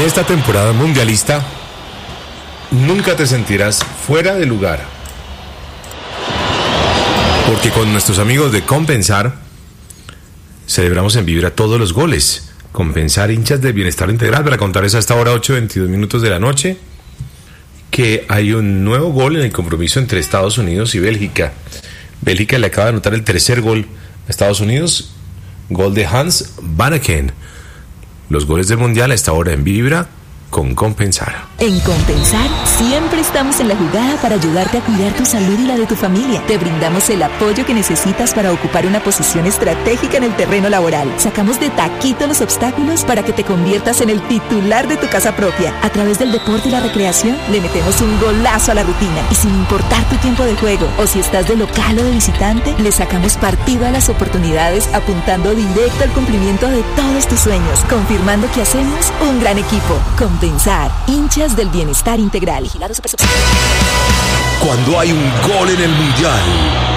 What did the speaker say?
En esta temporada mundialista, nunca te sentirás fuera de lugar. Porque con nuestros amigos de Compensar, celebramos en Vibra todos los goles. Compensar, hinchas del bienestar integral. Para contarles a esta hora, 8:22 de la noche, que hay un nuevo gol en el compromiso entre Estados Unidos y Bélgica. Bélgica le acaba de anotar el tercer gol a Estados Unidos, gol de Hans Vanaken. Los goles del Mundial a esta hora en Vibra con Compensar. En Compensar siempre estamos en la jugada para ayudarte a cuidar tu salud y la de tu familia. Te brindamos el apoyo que necesitas para ocupar una posición estratégica en el terreno laboral. Sacamos de taquito los obstáculos para que te conviertas en el titular de tu casa propia. A través del deporte y la recreación le metemos un golazo a la rutina. Y sin importar tu tiempo de juego o si estás de local o de visitante, le sacamos partido a las oportunidades apuntando directo al cumplimiento de todos tus sueños, confirmando que hacemos un gran equipo. Compensar, hinchas del bienestar integral. Vigilado Supersubsidio. Cuando hay un gol en el Mundial,